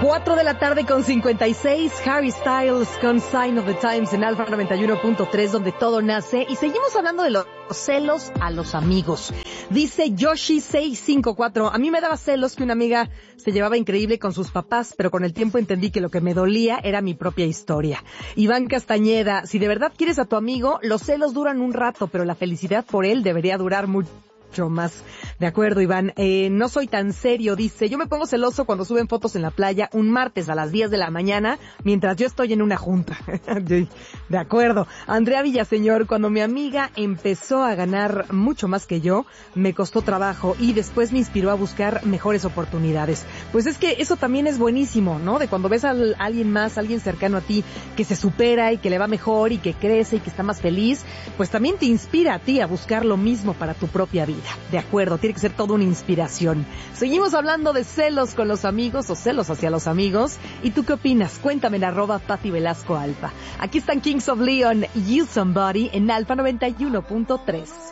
4 de la tarde con 56, Harry Styles con Sign of the Times en Alfa 91.3, donde todo nace. Y seguimos hablando de los celos a los amigos. Dice Yoshi654, a mí me daba celos que una amiga se llevaba increíble con sus papás, pero con el tiempo entendí que lo que me dolía era mi propia historia. Iván Castañeda, si de verdad quieres a tu amigo, los celos duran un rato, pero la felicidad por él debería durar mucho más. De acuerdo, Iván. No soy tan serio, dice. Yo me pongo celoso cuando suben fotos en la playa un martes a las 10 de la mañana mientras yo estoy en una junta. De acuerdo. Andrea Villaseñor, cuando mi amiga empezó a ganar mucho más que yo, me costó trabajo y después me inspiró a buscar mejores oportunidades. Pues es que eso también es buenísimo, ¿no? De cuando ves a alguien más, alguien cercano a ti, que se supera y que le va mejor y que crece y que está más feliz, pues también te inspira a ti a buscar lo mismo para tu propia vida. De acuerdo, tiene que ser toda una inspiración. Seguimos hablando de celos con los amigos o celos hacia los amigos. ¿Y tú qué opinas? Cuéntame en @PatiVelascoAlfa. Aquí están Kings of Leon, You Somebody en Alfa 91.3.